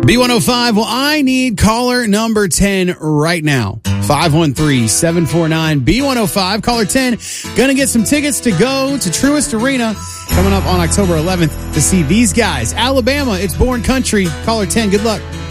B105, well, I need caller number 10 right now. 513-749-B105. Caller 10, gonna get some tickets to go to Truist Arena coming up on October 11th to see these guys. Alabama, it's Born Country. Caller 10, good luck.